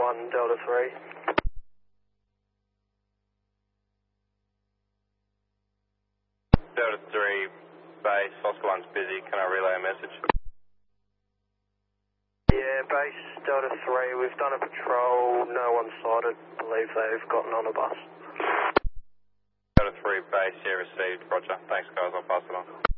1, Delta 3. Delta 3, base, Oscar 1's busy, can I relay a message? Yeah, base, Delta 3, we've done a patrol, no one sighted, believe they've gotten on a bus. Delta 3, base, yeah, received, roger. Thanks guys, I'll pass it on.